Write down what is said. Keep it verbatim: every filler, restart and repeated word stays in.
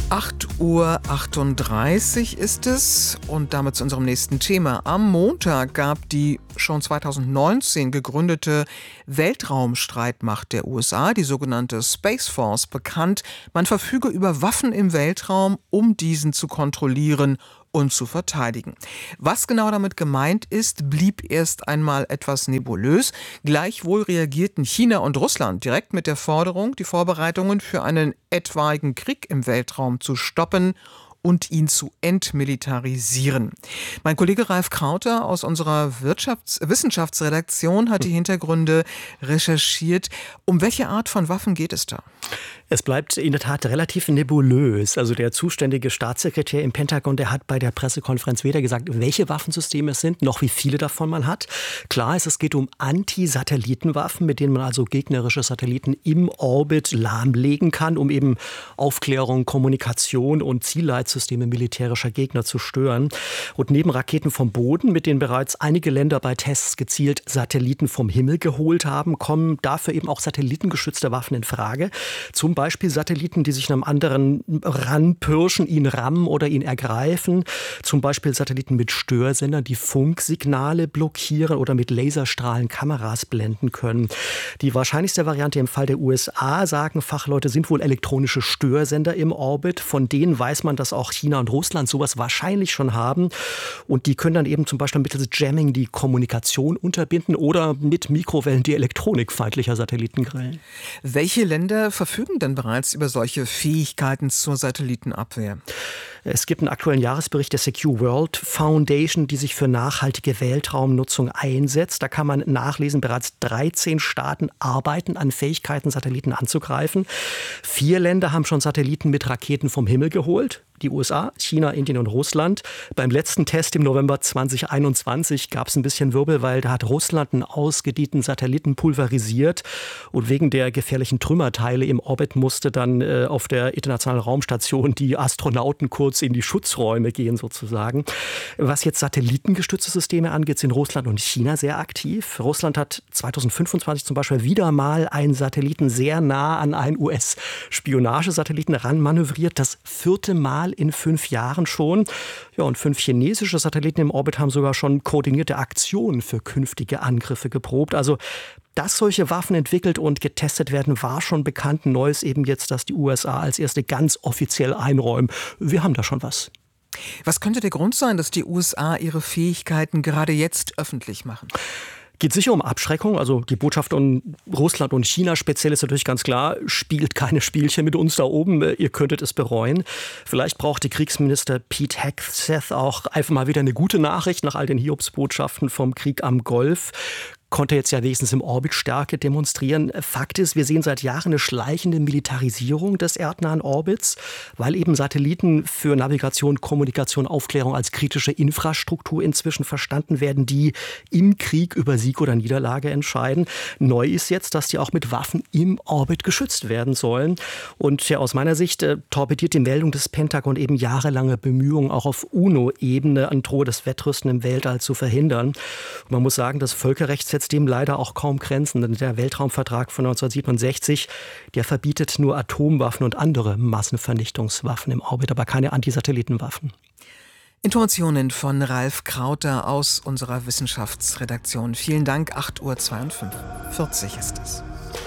acht Uhr achtunddreißig ist es und damit zu unserem nächsten Thema. Am Montag gab die schon zweitausendneunzehn gegründete Weltraumstreitmacht der U S A, die sogenannte Space Force, bekannt, man verfüge über Waffen im Weltraum, um diesen zu kontrollieren und zu verteidigen. Was genau damit gemeint ist, blieb erst einmal etwas nebulös. Gleichwohl reagierten China und Russland direkt mit der Forderung, die Vorbereitungen für einen etwaigen Krieg im Weltraum zu stoppen und ihn zu entmilitarisieren. Mein Kollege Ralf Krauter aus unserer Wirtschafts- Wissenschaftsredaktion hat die Hintergründe recherchiert. Um welche Art von Waffen geht es da? Es bleibt in der Tat relativ nebulös. Also der zuständige Staatssekretär im Pentagon, der hat bei der Pressekonferenz weder gesagt, welche Waffensysteme es sind, noch wie viele davon man hat. Klar ist, es geht um Anti-Satellitenwaffen, mit denen man also gegnerische Satelliten im Orbit lahmlegen kann, um eben Aufklärung, Kommunikation und Zielleitsysteme militärischer Gegner zu stören. Und neben Raketen vom Boden, mit denen bereits einige Länder bei Tests gezielt Satelliten vom Himmel geholt haben, kommen dafür eben auch satellitengeschützte Waffen in Frage. Zum Beispiel Satelliten, die sich einem anderen ranpirschen, ihn rammen oder ihn ergreifen. Zum Beispiel Satelliten mit Störsendern, die Funksignale blockieren oder mit Laserstrahlen Kameras blenden können. Die wahrscheinlichste Variante im Fall der U S A, sagen Fachleute, sind wohl elektronische Störsender im Orbit. Von denen weiß man, dass auch China und Russland sowas wahrscheinlich schon haben. Und die können dann eben zum Beispiel mittels Jamming die Kommunikation unterbinden oder mit Mikrowellen die Elektronik feindlicher Satelliten grillen. Welche Länder verfügen denn bereits über solche Fähigkeiten zur Satellitenabwehr? Es gibt einen aktuellen Jahresbericht der Secure World Foundation, die sich für nachhaltige Weltraumnutzung einsetzt. Da kann man nachlesen, bereits dreizehn Staaten arbeiten an Fähigkeiten, Satelliten anzugreifen. Vier Länder haben schon Satelliten mit Raketen vom Himmel geholt. Die U S A, China, Indien und Russland. Beim letzten Test im November zweitausendeinundzwanzig gab es ein bisschen Wirbel, weil da hat Russland einen ausgedienten Satelliten pulverisiert und wegen der gefährlichen Trümmerteile im Orbit musste dann äh, auf der Internationalen Raumstation die Astronauten kurz in die Schutzräume gehen sozusagen. Was jetzt satellitengestützte Systeme angeht, sind Russland und China sehr aktiv. Russland hat zweitausendfünfundzwanzig zum Beispiel wieder mal einen Satelliten sehr nah an einen U S-Spionagesatelliten ranmanövriert. Das vierte Mal in fünf Jahren schon. Ja, und fünf chinesische Satelliten im Orbit haben sogar schon koordinierte Aktionen für künftige Angriffe geprobt. Also, dass solche Waffen entwickelt und getestet werden, war schon bekannt. Neu ist eben jetzt, dass die U S A als erste ganz offiziell einräumen. Wir haben da schon was. Was könnte der Grund sein, dass die U S A ihre Fähigkeiten gerade jetzt öffentlich machen? Geht sicher um Abschreckung. Also die Botschaft an Russland und China speziell ist natürlich ganz klar, spielt keine Spielchen mit uns da oben, ihr könntet es bereuen. Vielleicht brauchte Kriegsminister Pete Hegseth auch einfach mal wieder eine gute Nachricht nach all den Hiobsbotschaften vom Krieg am Golf. Konnte jetzt ja wenigstens im Orbit Stärke demonstrieren. Fakt ist, wir sehen seit Jahren eine schleichende Militarisierung des erdnahen Orbits, weil eben Satelliten für Navigation, Kommunikation, Aufklärung als kritische Infrastruktur inzwischen verstanden werden, die im Krieg über Sieg oder Niederlage entscheiden. Neu ist jetzt, dass die auch mit Waffen im Orbit geschützt werden sollen. Und ja, aus meiner Sicht äh, torpediert die Meldung des Pentagon eben jahrelange Bemühungen, auch auf UNO-Ebene ein drohendes Wettrüsten im Weltall zu verhindern. Und man muss sagen, das Völkerrecht setzt dem leider auch kaum Grenzen. Denn der Weltraumvertrag von neunzehnhundertsiebenundsechzig, der verbietet nur Atomwaffen und andere Massenvernichtungswaffen im Orbit, aber keine Antisatellitenwaffen. Informationen von Ralf Krauter aus unserer Wissenschaftsredaktion. Vielen Dank, acht Uhr zweiundvierzig ist es.